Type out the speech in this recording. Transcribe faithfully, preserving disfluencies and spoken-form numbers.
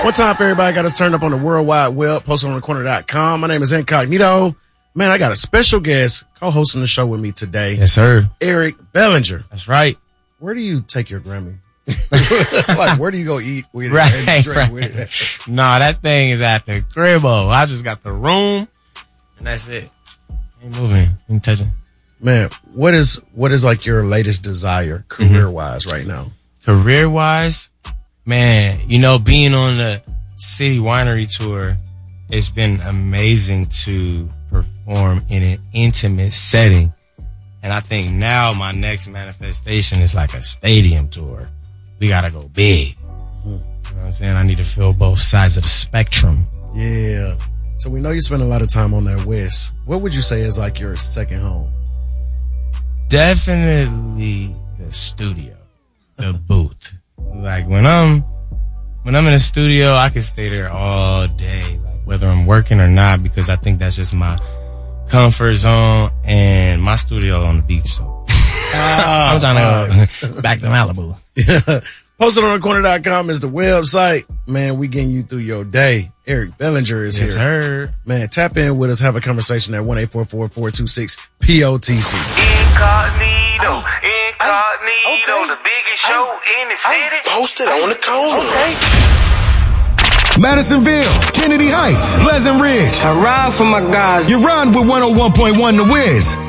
One time for everybody got us turned up on the World Wide Web, posted on the corner dot com. My name is Incognito. Man, I got a special guest co-hosting the show with me today. Yes, sir. Eric Bellinger. That's right. Where do you take your Grammy? Like, where do you go eat with it? Right, and drink right. with it? Nah, that thing is at the cribbo. I just got the room, and that's it. Ain't moving, ain't touching. Man, what is what is like your latest desire career-wise mm-hmm. right now? Career-wise, man, you know, being on the City Winery tour, it's been amazing to perform in an intimate setting. And I think now my next manifestation is like a stadium tour. We gotta go big. Mm-hmm. You know what I'm saying? I need to feel both sides of the spectrum. Yeah. So we know you spend a lot of time on that West. What would you say is like your second home? Definitely the studio, the booth. Like when I'm, when I'm in the studio, I can stay there all day, like whether I'm working or not, because I think that's just my comfort zone, and my studio on the beach. So ah, I'm trying to go back to Malibu. Yeah. Posted on the corner dot com is the website. Man, we getting you through your day. Eric Bellinger is yes, here. Sir. Man, tap in with us, have a conversation at one eight four four, four two six, P O T C. Incognito, Incognito, okay. The biggest show in the city. Posted on the corner. Okay. Madisonville, Kennedy Heights, Pleasant Ridge. I ride for my guys. You run with one oh one point one The Wiz.